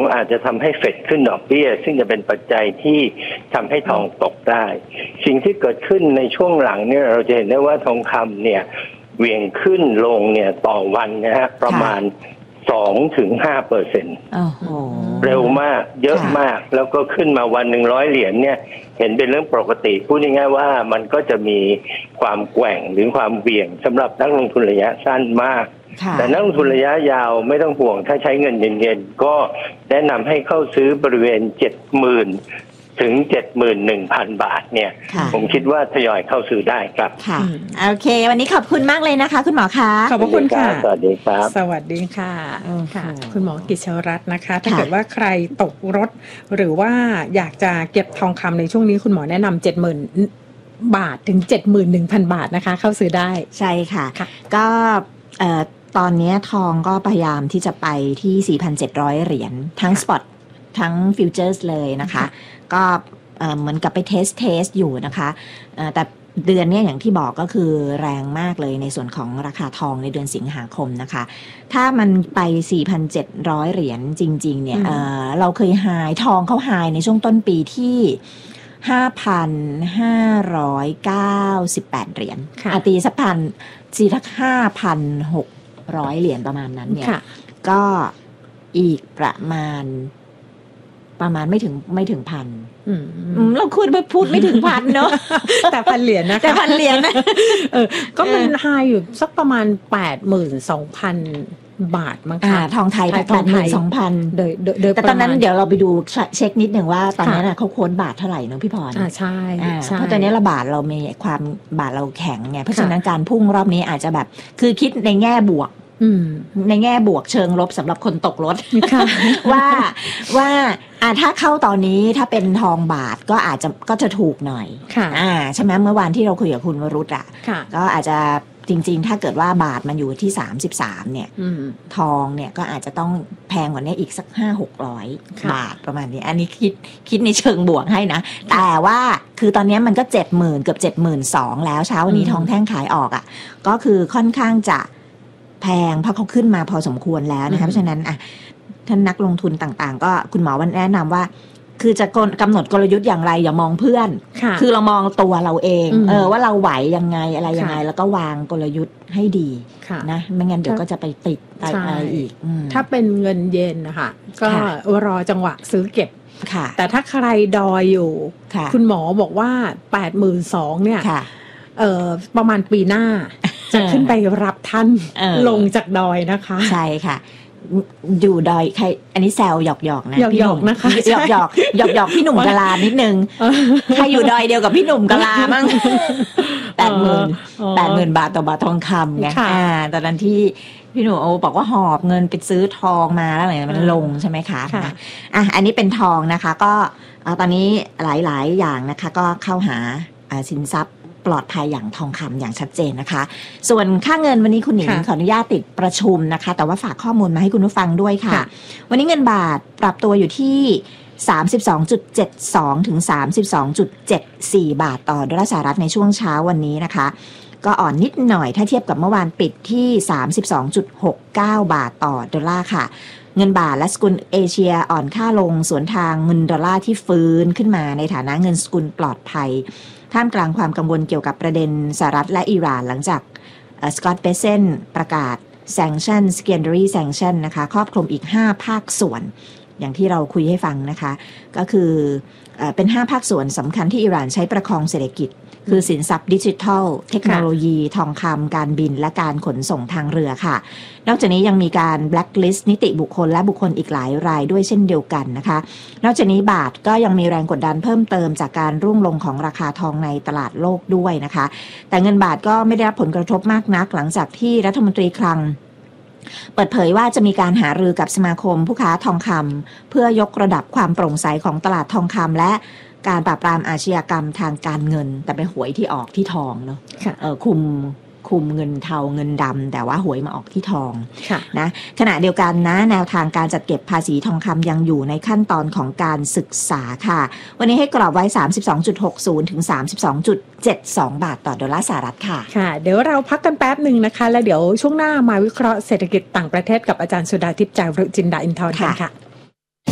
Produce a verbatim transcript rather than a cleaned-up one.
อาจจะทำให้เฟดขึ้นดอกเบี้ยซึ่งจะเป็นปัจจัยที่ทำให้ทองตกได้สิ่งที่เกิดขึ้นในช่วงหลังเนี่ยเราจะเห็นได้ว่าทองคำเนี่ยเหวี่ยงขึ้นลงเนี่ยต่อวันนะฮะประมาณสองถึงห้าเปอร์เซ็นต์เร็วมากเยอะมากแล้วก็ขึ้นมาวันหนึ่งร้อยเหรียญเนี่ยเห็นเป็นเรื่องปกติพูดง่ายๆว่ามันก็จะมีความแกว่งหรือความเหวี่ยงสำหรับนักลงทุนระยะสั้นมากแต่นักลงทุนระยะยาวไม่ต้องห่วงถ้าใช้เงินเย็นๆก็แนะนำให้เข้าซื้อบริเวณ เจ็ดหมื่น ถึง เจ็ดหมื่นหนึ่งพัน บาทเนี่ยผมคิดว่าทยอยเข้าซื้อได้ครับค่ะโอเควันนี้ขอบคุณมากเลยนะคะคุณหมอคะขอบคุณค่ะสวัสดีครับสวัสดีค่ะค่ะคุณหมอกิชรัตน์นะคะถ้าเกิดว่าใครตกรถหรือว่าอยากจะเก็บทองคำในช่วงนี้คุณหมอแนะนำ เจ็ดหมื่น บาทถึง เจ็ดหมื่นหนึ่งพัน บาทนะคะเข้าซื้อได้ใช่ค่ะก็เอ่อตอนนี้ทองก็พยายามที่จะไปที่ สี่พันเจ็ดร้อย เหรียญทั้งสปอตทั้งฟิวเจอร์สเลยนะคะก็เหมือนกับไปเทสเทสอยู่นะคะแต่เดือนนี้อย่างที่บอกก็คือแรงมากเลยในส่วนของราคาทองในเดือนสิงหาคมนะคะถ้ามันไป สี่พันเจ็ดร้อย เหรียญจริงๆเนี่ย เ, เราเคยไฮทองเขาไฮในช่วงต้นปีที่ ห้าพันห้าร้อยเก้าสิบแปด เหรียญอาตีสักพันสี่ทัก ห้าพันหกร้อย เหรียญประมาณนั้นเนี่ยก็อีกประมาณประมาณไม่ถึงไม่ถึงพันเราควรมาพูดไม่ถึงพันเนาะแต่พันเหรียญนะคะแต่พันเหรียญนะเออก็มันไฮอยู่สักประมาณ แปดหมื่นสองพัน บาทมั้งค่ะทองไทย แปดหมื่นสองพันโดยโดยแต่ตอนนั้นเดี๋ยวเราไปดูเช็คนิดนึงว่าตอนนั้นเขาโค้ดบาทเท่าไหร่เนาะพี่พรอ่าใช่เพราะตอนนี้ระบาทเรามีความบาทเราแข็งไงเพราะฉะนั้นการพุ่งรอบนี้อาจจะแบบคือคิดในแง่บวกในแง่บวกเชิงลบสำหรับคนตกรถว่าว่าถ้าเข้าตอนนี้ถ้าเป็นทองบาทก็อาจจะก็จะถูกหน่อยอ่าใช่ไหมเมื่อวานที่เราคุยกับคุณวรุษอ่ะก็อาจจะจริงๆถ้าเกิดว่าบาทมันอยู่ที่สามสิบสามเนี่ยทองเนี่ยก็อาจจะต้องแพงกว่านี้อีกสัก ห้าหกร้อย บาทประมาณนี้อันนี้คิดคิดในเชิงบวกให้นะแต่ว่าคือตอนนี้มันก็ เจ็ดหมื่น เกือบ เจ็ดหมื่นสองพัน แล้วเช้าวันนี้ทองแท่งขายออกอ่ะก็คือค่อนข้างจะแพงเพราะเขาขึ้นมาพอสมควรแล้วนะคะเพราะฉะนั้นอ่ะท่านนักลงทุนต่างๆก็คุณหมอวันแนะนำว่าคือจะกำหนดกลยุทธ์อย่างไรอย่ามองเพื่อนคือเรามองตัวเราเองเออว่าเราไหวยังไงอะไรยังไงแล้วก็วางกลยุทธ์ให้ดีนะไม่งั้นเดี๋ยวก็จะไปติดอะไรอีกถ้าเป็นเงินเย็นนะคะก็รอจังหวะซื้อเก็บแต่ถ้าใครดอยอยู่คุณหมอบอกว่า แปดหมื่นสองพัน เนี่ยเอ่อประมาณปีหน้าจะขึ้นไปรับท่านลงจากดอยนะคะใช่ค่ะอยู่ดอยใครอันนี้แซวหยอกๆนะหยอกๆนะคะหยอกๆหยอกๆพี่หนุ่มกะลานิดนึงใครอยู่ดอยเดียวกับพี่หนุ่มกะลามั่ง แปดหมื่น แปดหมื่น บาทต่อบาททองคำไงอ่าตอนนั้นที่พี่หนุ่มโอบอกว่าหอบเงินไปซื้อทองมาแล้วอะไรมันลงใช่ไหมคะอ่ะอันนี้เป็นทองนะคะก็ตอนนี้หลายๆอย่างนะคะก็เข้าหาสินทรัพย์ปลอดภัยอย่างทองคำอย่างชัดเจนนะคะส่วนค่าเงินวันนี้คุณหนิงขออนุญาตติดประชุมนะคะแต่ว่าฝากข้อมูลมาให้คุณผู้ฟังด้วยค่ะวันนี้เงินบาทปรับตัวอยู่ที่ สามสิบสองจุดเจ็ดสอง ถึง สามสิบสองจุดเจ็ดสี่ บาทต่อดอลลาร์สหรัฐในช่วงเช้าวันนี้นะคะก็อ่อนนิดหน่อยถ้าเทียบกับเมื่อวานปิดที่ สามสิบสองจุดหกเก้า บาทต่อดอลลาร์ค่ะเงินบาทและสกุลเอเชียอ่อนค่าลงสวนทางเงินดอลลาร์ที่ฟื้นขึ้นมาในฐานะเงินสกุลปลอดภัยท่ามกลางความกังวลเกี่ยวกับประเด็นสหรัฐและอิหร่านหลังจากสกอตต์เบเซนประกาศ sanction secondary sanction นะคะครอบคลุมอีกห้าภาคส่วนอย่างที่เราคุยให้ฟังนะคะก็คือเป็นห้าภาคส่วนสำคัญที่อิหร่านใช้ประคองเศรษฐกิจคือสินทรัพย์ดิจิทัลเทคโนโลยีทองคำการบินและการขนส่งทางเรือค่ะนอกจากนี้ยังมีการแบล็คลิสต์นิติบุคคลและบุคคลอีกหลายรายด้วยเช่นเดียวกันนะคะนอกจากนี้บาทก็ยังมีแรงกดดันเพิ่มเติมจากการร่วงลงของราคาทองในตลาดโลกด้วยนะคะแต่เงินบาทก็ไม่ได้รับผลกระทบมากนักหลังจากที่รัฐมนตรีคลังเปิดเผยว่าจะมีการหารือกับสมาคมผู้ค้าทองคำเพื่อยกระดับความโปร่งใสของตลาดทองคำและการปราบปรามอาชญากรรมทางการเงินแต่เป็นหวยที่ออกที่ทองเนาะคุมคุมเงินเทาเงินดำแต่ว่าหวยมาออกที่ทองนะขณะเดียวกันนะแนวทางการจัดเก็บภาษีทองคำยังอยู่ในขั้นตอนของการศึกษาค่ะวันนี้ให้กรอบไว้ สามสิบสองจุดหกศูนย์ ถึง สามสิบสองจุดเจ็ดสอง บาทต่อดอลลาร์สหรัฐค่ะค่ะเดี๋ยวเราพักกันแป๊บนึงนะคะแล้วเดี๋ยวช่วงหน้ามาวิเคราะห์เศรษฐกิจต่างประเทศกับอาจารย์สุดาทิพย์จารุจินดาอินทร์กันค่ะ